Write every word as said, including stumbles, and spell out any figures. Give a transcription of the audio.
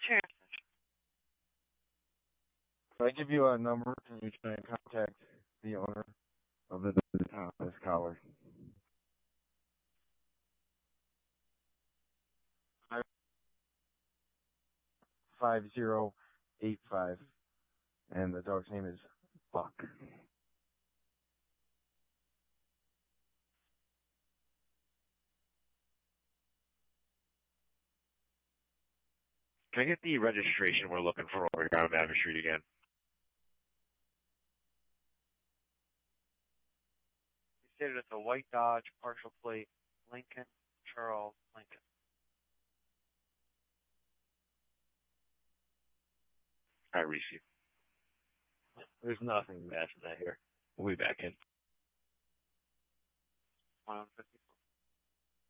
Sure. If I give you a number, can you try and contact the owner of the, uh, this collar? Five zero eight five, and the dog's name is Buck. Can I get the registration we're looking for over here on Madison Street again? You stated it's a white Dodge, partial plate, Lincoln, Charles, Lincoln. I receive. There's nothing matching that here. We'll be back in. one fifty.